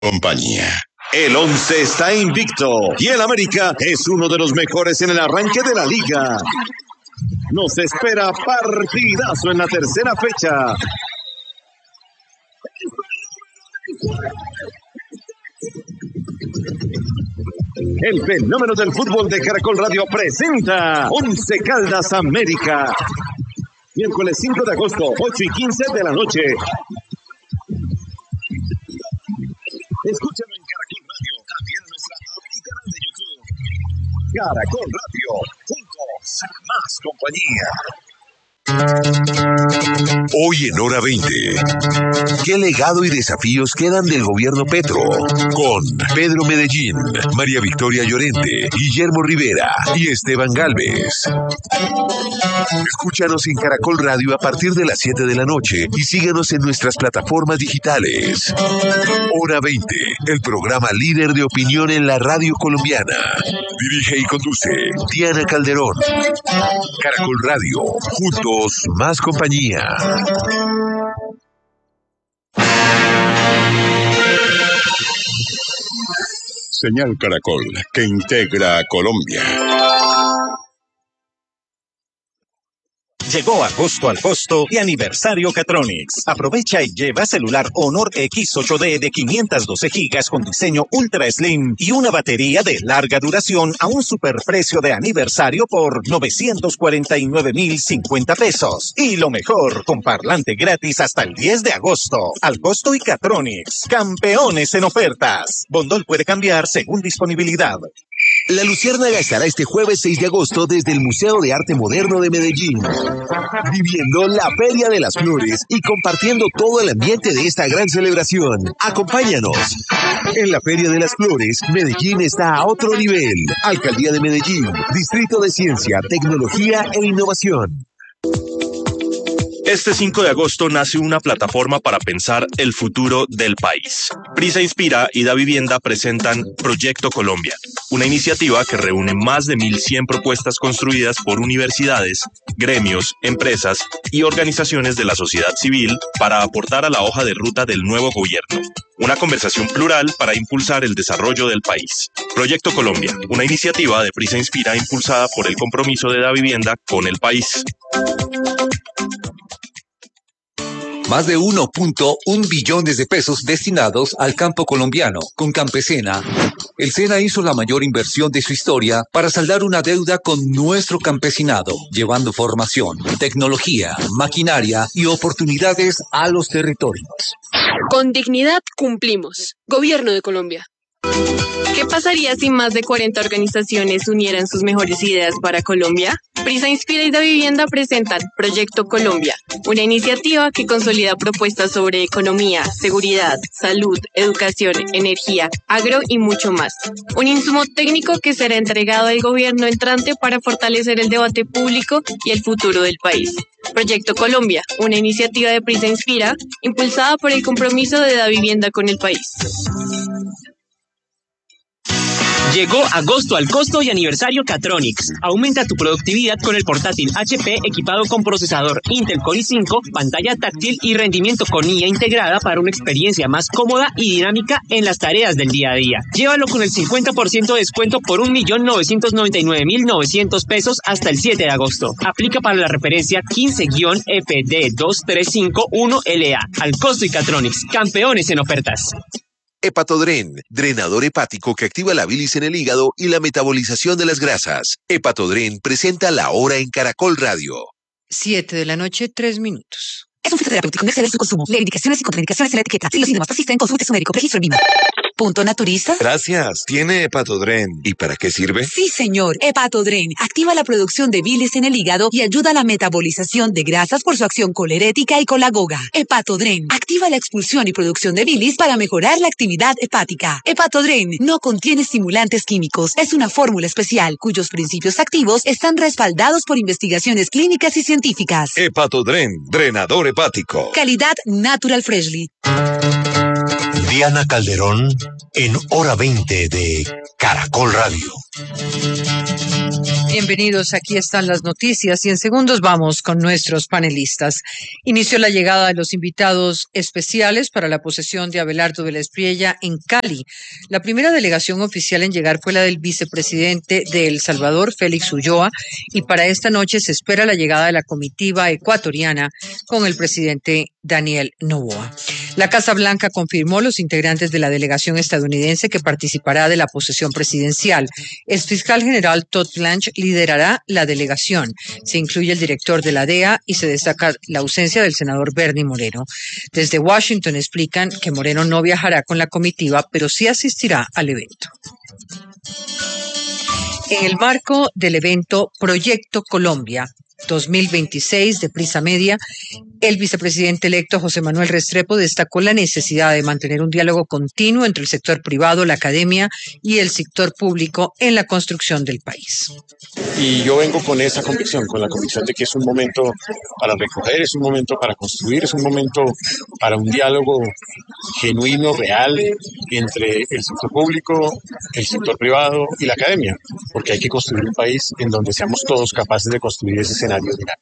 Compañía. El 11 está invicto y el América es uno de los mejores en el arranque de la liga. Nos espera partidazo en la tercera fecha. El fenómeno del fútbol de Caracol Radio presenta Once Caldas América. Miércoles 5 de agosto, 8:15 de la noche. Escúchalo en Caracol Radio, también en nuestra app y canal de YouTube. Caracol Radio, juntos, más compañía. Hoy en Hora 20, ¿qué legado y desafíos quedan del gobierno Petro? Con Pedro Medellín, María Victoria Llorente, Guillermo Rivera y Esteban Gálvez. Escúchanos en Caracol Radio a partir de las 7 de la noche y síguenos en nuestras plataformas digitales. Hora 20, el programa líder de opinión en la radio colombiana. Dirige y conduce Diana Calderón. Caracol Radio, juntos, más compañía. Señal Caracol, que integra a Colombia. Llegó agosto al costo y aniversario Catronics. Aprovecha y lleva celular Honor X 8D de 512 gigas con diseño Ultra Slim y una batería de larga duración a un superprecio de aniversario por 949,050 pesos. Y lo mejor, con parlante gratis hasta el 10 de agosto. Al costo y Catronics, campeones en ofertas. Bondol puede cambiar según disponibilidad. La Luciérnaga estará este jueves 6 de agosto desde el Museo de Arte Moderno de Medellín, viviendo la Feria de las Flores y compartiendo todo el ambiente de esta gran celebración. Acompáñanos. En la Feria de las Flores, Medellín está a otro nivel. Alcaldía de Medellín, Distrito de Ciencia, Tecnología e Innovación. Este 5 de agosto nace una plataforma para pensar el futuro del país. Prisa Inspira y Da Vivienda presentan Proyecto Colombia, una iniciativa que reúne más de 1.100 propuestas construidas por universidades, gremios, empresas y organizaciones de la sociedad civil para aportar a la hoja de ruta del nuevo gobierno. Una conversación plural para impulsar el desarrollo del país. Proyecto Colombia, una iniciativa de Prisa Inspira impulsada por el compromiso de Da Vivienda con el país. Más de 1.1 billones de pesos destinados al campo colombiano. Con Campesena, el SENA hizo la mayor inversión de su historia para saldar una deuda con nuestro campesinado, llevando formación, tecnología, maquinaria y oportunidades a los territorios. Con dignidad cumplimos. Gobierno de Colombia. ¿Qué pasaría si más de 40 organizaciones unieran sus mejores ideas para Colombia? Prisa Inspira y Da Vivienda presentan Proyecto Colombia, una iniciativa que consolida propuestas sobre economía, seguridad, salud, educación, energía, agro y mucho más. Un insumo técnico que será entregado al gobierno entrante para fortalecer el debate público y el futuro del país. Proyecto Colombia, una iniciativa de Prisa Inspira, impulsada por el compromiso de Da Vivienda con el país. Llegó agosto al costo y aniversario Catronics. Aumenta tu productividad con el portátil HP equipado con procesador Intel Core i5, pantalla táctil y rendimiento con IA integrada para una experiencia más cómoda y dinámica en las tareas del día a día. Llévalo con el 50% de descuento por 1.999.900 pesos hasta el 7 de agosto. Aplica para la referencia 15-FD2351LA. Al costo y Catronics, campeones en ofertas. Hepatodren, drenador hepático que activa la bilis en el hígado y la metabolización de las grasas. Hepatodren presenta La Hora en Caracol Radio. 7 de la noche, 3 minutos. Es un fitoterapéutico, no excede su consumo. Lee indicaciones y contraindicaciones en la etiqueta. Si los síntomas persisten, consulte a su médico. Registro en VIMA. ¿Punto naturista? Gracias. ¿Tiene Hepatodren? ¿Y para qué sirve? Sí, señor. Hepatodren activa la producción de bilis en el hígado y ayuda a la metabolización de grasas por su acción colerética y colagoga. Hepatodren activa la expulsión y producción de bilis para mejorar la actividad hepática. Hepatodren no contiene estimulantes químicos. Es una fórmula especial cuyos principios activos están respaldados por investigaciones clínicas y científicas. Hepatodren, drenador hepático. Calidad Natural Freshly. Diana Calderón en Hora 20 de Caracol Radio. Bienvenidos, aquí están las noticias y en segundos vamos con nuestros panelistas. Inició la llegada de los invitados especiales para la posesión de Abelardo de la Espriella en Cali. La primera delegación oficial en llegar fue la del vicepresidente de El Salvador, Félix Ulloa, y para esta noche se espera la llegada de la comitiva ecuatoriana con el presidente Daniel Noboa. La Casa Blanca confirmó los integrantes de la delegación estadounidense que participará de la posesión presidencial. El fiscal general Todd Blanche liderará la delegación. Se incluye el director de la DEA y se destaca la ausencia del senador Bernie Moreno. Desde Washington explican que Moreno no viajará con la comitiva, pero sí asistirá al evento. En el marco del evento Proyecto Colombia 2026 de Prisa Media, el vicepresidente electo José Manuel Restrepo destacó la necesidad de mantener un diálogo continuo entre el sector privado, la academia y el sector público en la construcción del país. Y yo vengo con esa convicción, con la convicción de que es un momento para recoger, es un momento para construir, es un momento para un diálogo genuino, real, entre el sector público, el sector privado y la academia, porque hay que construir un país en donde seamos todos capaces de construir ese escenario.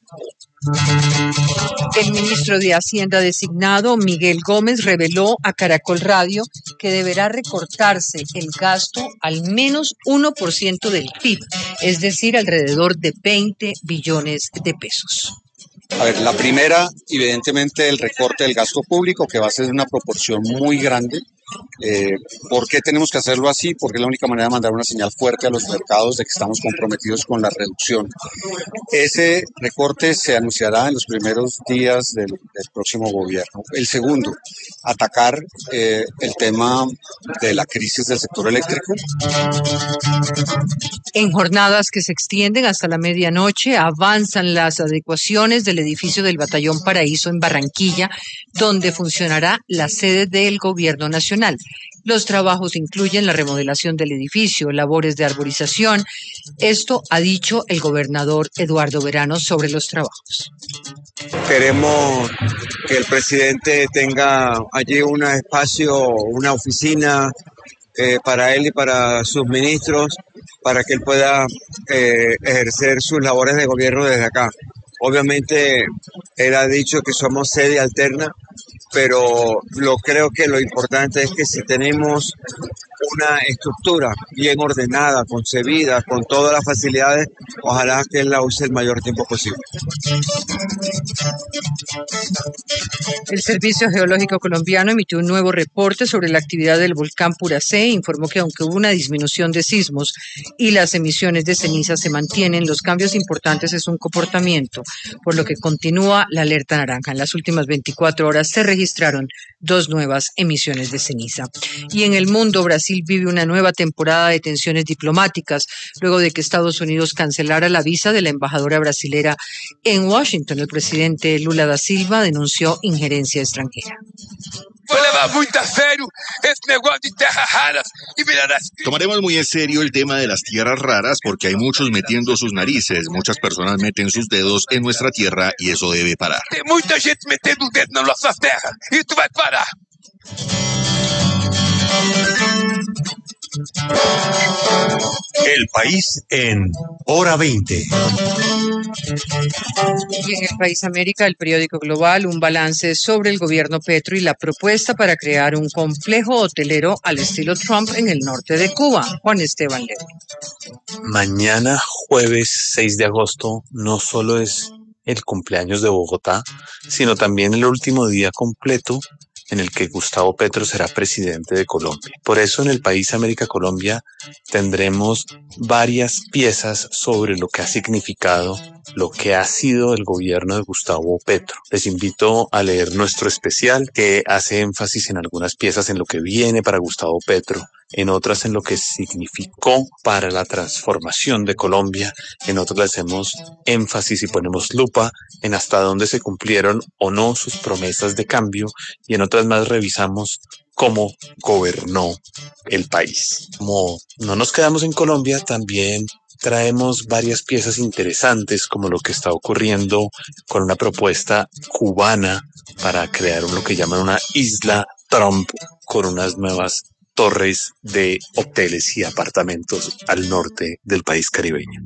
El ministro de Hacienda designado, Miguel Gómez, reveló a Caracol Radio que deberá recortarse el gasto al menos 1% del PIB, es decir, alrededor de 20 billones de pesos. A ver, la primera, evidentemente, el recorte del gasto público, que va a ser una proporción muy grande. ¿Por qué tenemos que hacerlo así? Porque es la única manera de mandar una señal fuerte a los mercados de que estamos comprometidos con la reducción. Ese recorte se anunciará en los primeros días del próximo gobierno. El segundo, atacar el tema de la crisis del sector eléctrico. En jornadas que se extienden hasta la medianoche, avanzan las adecuaciones del edificio del Batallón Paraíso en Barranquilla, donde funcionará la sede del Gobierno Nacional. Los trabajos incluyen la remodelación del edificio, labores de arborización. Esto ha dicho el gobernador Eduardo Verano sobre los trabajos. Queremos que el presidente tenga allí un espacio, una oficina para él y para sus ministros, para que él pueda ejercer sus labores de gobierno desde acá. Obviamente, él ha dicho que somos sede alterna, pero creo que lo importante es que si tenemos una estructura bien ordenada, concebida, con todas las facilidades, ojalá que él la use el mayor tiempo posible. El Servicio Geológico Colombiano emitió un nuevo reporte sobre la actividad del volcán Puracé e informó que aunque hubo una disminución de sismos y las emisiones de ceniza se mantienen, los cambios importantes es un comportamiento, por lo que continúa la alerta naranja. En las últimas 24 horas se registraron 2 nuevas emisiones de ceniza. Y en el mundo, Brasil vive una nueva temporada de tensiones diplomáticas luego de que Estados Unidos cancelara la visa de la embajadora brasilera en Washington. El presidente Lula da Silva denunció injerencia extranjera. Tomaremos muy en serio el tema de las tierras raras porque hay muchos metiendo sus narices, muchas personas meten sus dedos en nuestra tierra y eso debe parar. Tem muita gente metendo o dedo na nossa terra e tu vai parar. El país en hora 20. Y en el País América, el periódico Global, un balance sobre el gobierno Petro y la propuesta para crear un complejo hotelero al estilo Trump en el norte de Cuba. Juan Esteban León. Mañana, jueves 6 de agosto, no solo es el cumpleaños de Bogotá, sino también el último día completo en el que Gustavo Petro será presidente de Colombia. Por eso en el País América Colombia tendremos varias piezas sobre lo que ha significado, lo que ha sido el gobierno de Gustavo Petro. Les invito a leer nuestro especial que hace énfasis en algunas piezas en lo que viene para Gustavo Petro, en otras en lo que significó para la transformación de Colombia, en otras le hacemos énfasis y ponemos lupa en hasta dónde se cumplieron o no sus promesas de cambio, y en otras más revisamos cómo gobernó el país. Como no nos quedamos en Colombia, también traemos varias piezas interesantes como lo que está ocurriendo con una propuesta cubana para crear lo que llaman una isla Trump con unas nuevas torres de hoteles y apartamentos al norte del país caribeño.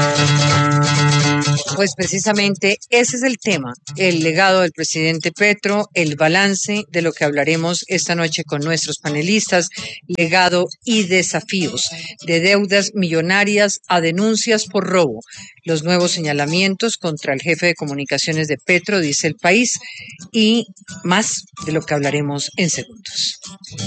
Pues precisamente ese es el tema, el legado del presidente Petro, el balance de lo que hablaremos esta noche con nuestros panelistas, legado y desafíos, de deudas millonarias a denuncias por robo, los nuevos señalamientos contra el jefe de comunicaciones de Petro, dice El País, y más de lo que hablaremos en segundos.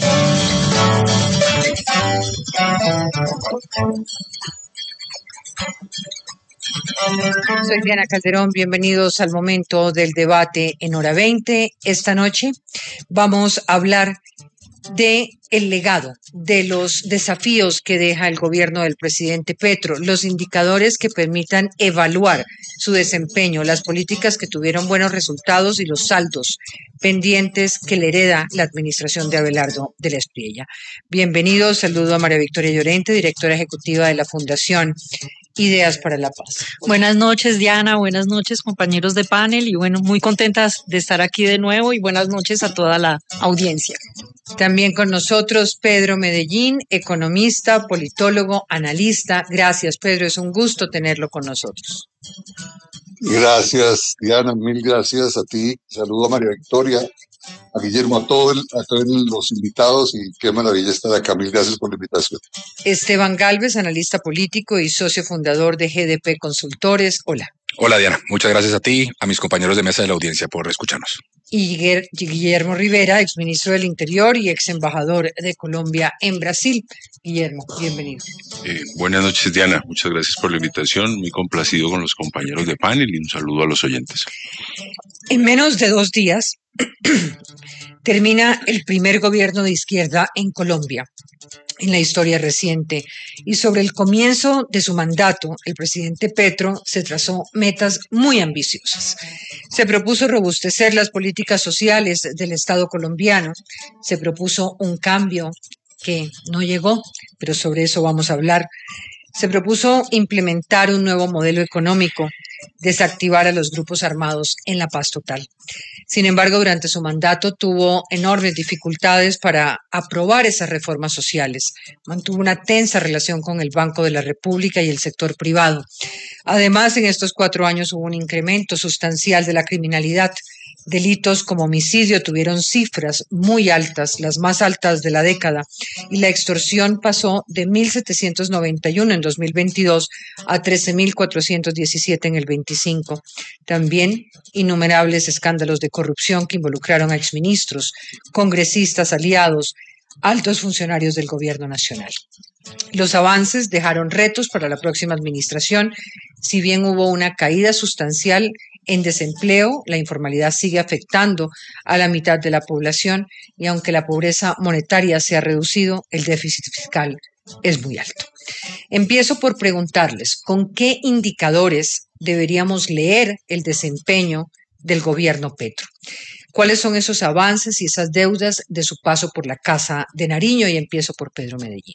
Soy Diana Calderón, bienvenidos al momento del debate en Hora 20. Esta noche vamos a hablar de el legado, de los desafíos que deja el gobierno del presidente Petro, los indicadores que permitan evaluar su desempeño, las políticas que tuvieron buenos resultados y los saldos pendientes que le hereda la administración de Abelardo de la Espriella. Bienvenidos, saludo a María Victoria Llorente, directora ejecutiva de la Fundación Ideas para la Paz. Buenas noches, Diana, buenas noches, compañeros de panel, y bueno, muy contentas de estar aquí de nuevo, y buenas noches a toda la audiencia. También con nosotros Pedro Medellín, economista, politólogo, analista. Gracias, Pedro, es un gusto tenerlo con nosotros. Gracias, Diana, mil gracias a ti. Saludo a María Victoria, a Guillermo, a todos los invitados, y qué maravilla estar acá. Mil gracias por la invitación. Esteban Galvez, analista político y socio fundador de GDP Consultores. Hola. Hola, Diana. Muchas gracias a ti, a mis compañeros de mesa de la audiencia por escucharnos. Y Guillermo Rivera, exministro del Interior y ex embajador de Colombia en Brasil. Guillermo, bienvenido. Buenas noches, Diana. Muchas gracias por la invitación. Muy complacido con los compañeros de panel y un saludo a los oyentes. En menos de 2 días termina el primer gobierno de izquierda en Colombia en la historia reciente, y sobre el comienzo de su mandato, el presidente Petro se trazó metas muy ambiciosas. Se propuso robustecer las políticas sociales del Estado colombiano, se propuso un cambio que no llegó, pero sobre eso vamos a hablar. Se propuso implementar un nuevo modelo económico, desactivar a los grupos armados en la paz total. Sin embargo, durante su mandato tuvo enormes dificultades para aprobar esas reformas sociales. Mantuvo una tensa relación con el Banco de la República y el sector privado. Además, en estos 4 años hubo un incremento sustancial de la criminalidad. Delitos como homicidio tuvieron cifras muy altas, las más altas de la década, y la extorsión pasó de 1.791 en 2022 a 13.417 en el 25. También innumerables escándalos de corrupción que involucraron a exministros, congresistas aliados, altos funcionarios del gobierno nacional. Los avances dejaron retos para la próxima administración. Si bien hubo una caída sustancial en desempleo, la informalidad sigue afectando a la mitad de la población, y aunque la pobreza monetaria se ha reducido, el déficit fiscal es muy alto. Empiezo por preguntarles, ¿con qué indicadores deberíamos leer el desempeño del gobierno Petro? ¿Cuáles son esos avances y esas deudas de su paso por la Casa de Nariño? Y empiezo por Pedro Medellín.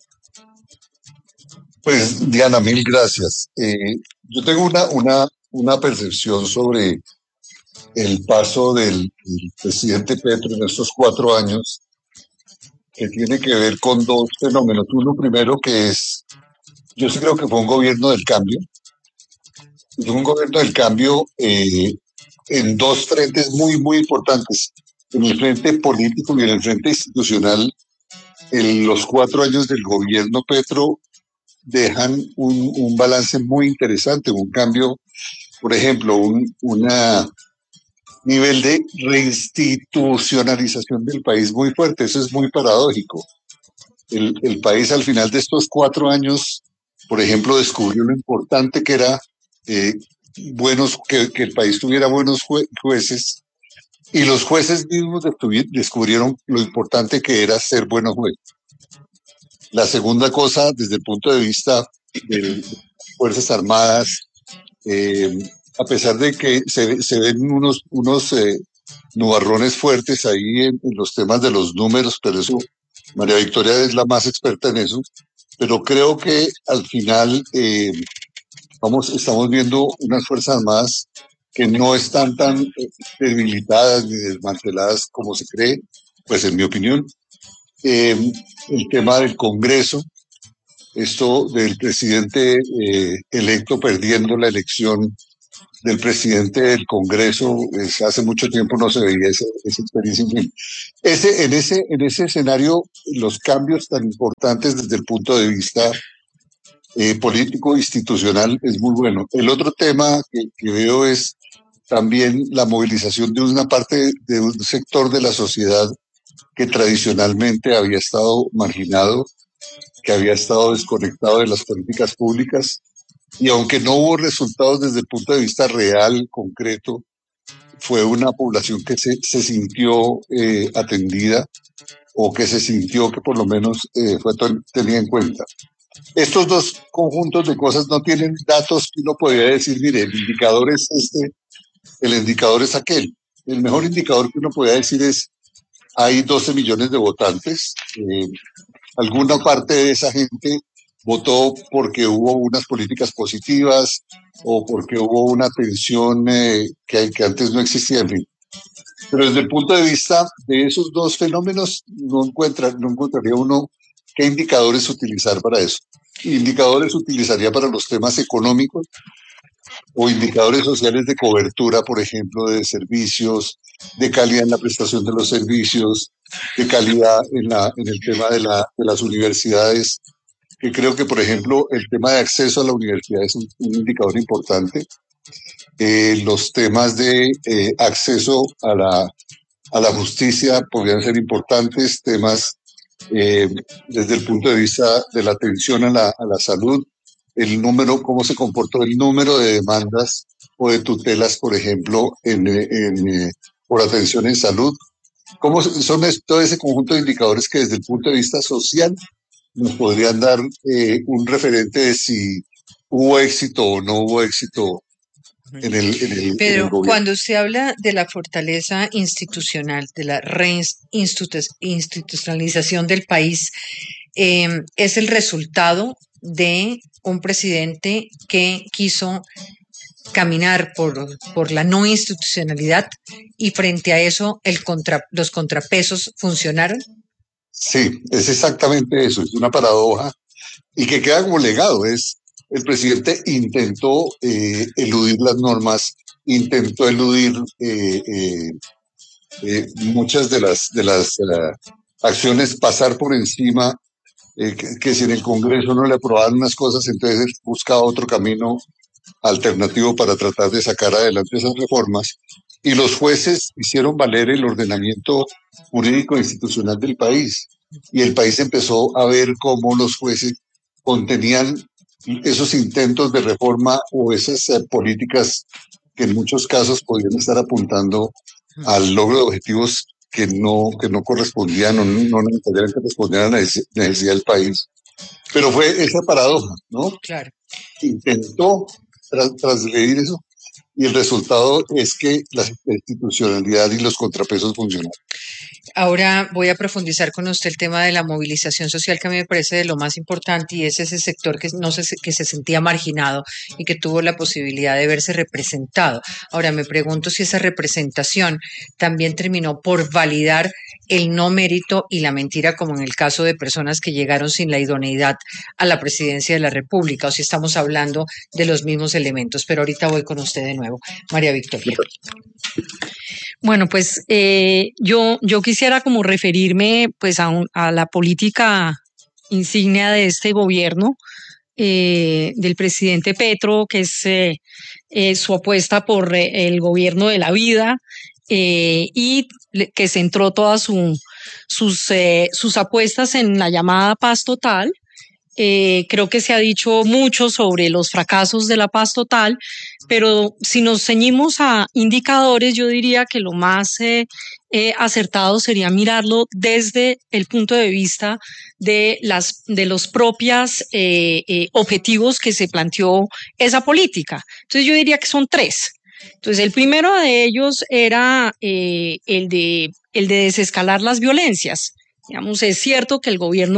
Pues, Diana, mil gracias. Yo tengo una percepción sobre el paso del presidente Petro en estos 4 años, que tiene que ver con 2 fenómenos. Uno primero, que es, yo sí creo que fue un gobierno del cambio. Fue un gobierno del cambio en 2 frentes muy, muy importantes. En el frente político y en el frente institucional, en los 4 años del gobierno Petro dejan un balance muy interesante, un cambio, por ejemplo, un nivel de reinstitucionalización del país muy fuerte. Eso es muy paradójico. El país al final de estos 4 años, por ejemplo, descubrió lo importante que era que el país tuviera buenos jueces, y los jueces mismos descubrieron lo importante que era ser buenos jueces. La segunda cosa, desde el punto de vista de Fuerzas Armadas, a pesar de que se ven unos nubarrones fuertes ahí en los temas de los números, pero eso, María Victoria es la más experta en eso, pero creo que al final estamos viendo unas Fuerzas Armadas que no están tan debilitadas ni desmanteladas como se cree, pues en mi opinión. el tema del Congreso, esto del presidente electo perdiendo la elección del presidente del Congreso, hace mucho tiempo no se veía esa experiencia. En ese escenario, los cambios tan importantes desde el punto de vista político institucional es muy bueno. El otro tema que veo es también la movilización de una parte de un sector de la sociedad que tradicionalmente había estado marginado, que había estado desconectado de las políticas públicas, y aunque no hubo resultados desde el punto de vista real, concreto, fue una población que se sintió atendida, o que se sintió que por lo menos fue tenida en cuenta. Estos dos conjuntos de cosas no tienen datos que uno podría decir, mire, el indicador es este, el indicador es aquel. El mejor indicador que uno podría decir es, hay 12 millones de votantes, alguna parte de esa gente votó porque hubo unas políticas positivas o porque hubo una atención que antes no existía, en fin. Pero desde el punto de vista de esos dos fenómenos, no encontraría uno qué indicadores utilizar para eso. Indicadores utilizaría para los temas económicos o indicadores sociales de cobertura, por ejemplo, de servicios, de calidad en la prestación de los servicios, de calidad en el tema de las universidades, que creo que, por ejemplo, el tema de acceso a la universidad es un indicador importante. Los temas de acceso a la justicia podrían ser importantes, temas desde el punto de vista de la atención a la salud, el número, cómo se comportó el número de demandas o de tutelas, por ejemplo, por atención en salud. ¿Cómo son todo ese conjunto de indicadores que desde el punto de vista social nos podrían dar un referente de si hubo éxito o no hubo éxito en el Pero gobierno? cuando usted habla de la fortaleza institucional, de la reinstitucionalización del país, es el resultado de un presidente que quiso caminar por la no institucionalidad, y frente a eso los contrapesos funcionaron. Sí, es exactamente eso, es una paradoja y que queda como legado. El presidente intentó eludir las normas, intentó eludir muchas de las acciones, pasar por encima, que si en el Congreso no le aprobaban unas cosas, entonces buscaba otro camino alternativo para tratar de sacar adelante esas reformas. Y los jueces hicieron valer el ordenamiento jurídico e institucional del país. Y el país empezó a ver cómo los jueces contenían esos intentos de reforma o esas políticas que en muchos casos podían estar apuntando al logro de objetivos que no correspondían o no necesariamente respondían a la necesidad del país. Pero fue esa paradoja, ¿no? Claro. Intentó transgredir eso y el resultado es que la institucionalidad y los contrapesos funcionaron. Ahora voy a profundizar con usted el tema de la movilización social, que a mí me parece de lo más importante, y es ese sector que se sentía marginado y que tuvo la posibilidad de verse representado. Ahora me pregunto si esa representación también terminó por validar el no mérito y la mentira, como en el caso de personas que llegaron sin la idoneidad a la presidencia de la República, o si estamos hablando de los mismos elementos. Pero ahorita voy con usted de nuevo, María Victoria. Bueno, pues yo quisiera como referirme pues a la política insignia de este gobierno, del presidente Petro, que es su apuesta por el gobierno de la vida, y que centró todas sus apuestas en la llamada paz total. Creo que se ha dicho mucho sobre los fracasos de la paz total, pero si nos ceñimos a indicadores, yo diría que lo más acertado sería mirarlo desde el punto de vista de los propios objetivos que se planteó esa política. Entonces yo diría que son tres. Entonces el primero de ellos era el de desescalar las violencias. Digamos, es cierto que el gobierno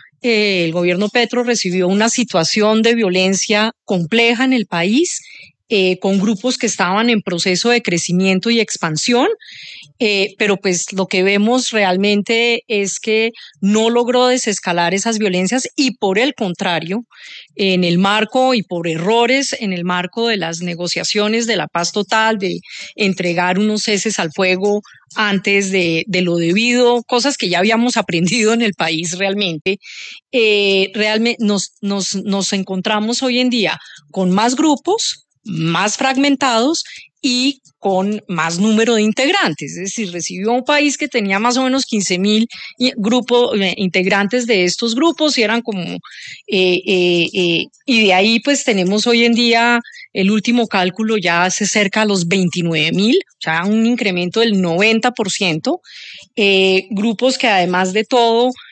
Petro recibió una situación de violencia compleja en el país, con grupos que estaban en proceso de crecimiento y expansión, pero pues lo que vemos realmente es que no logró desescalar esas violencias y por el contrario, en el marco y por errores en el marco de las negociaciones de la paz total, de entregar unos ceses al fuego antes de lo debido, cosas que ya habíamos aprendido en el país realmente, realmente nos encontramos hoy en día con más grupos, más fragmentados y con más número de integrantes. Es decir, recibió un país que tenía más o menos 15.000 grupos integrantes de estos grupos y eran como y de ahí pues tenemos hoy en día el último cálculo ya se acerca a los 29.000, o sea, un incremento del 90%, grupos que además de todo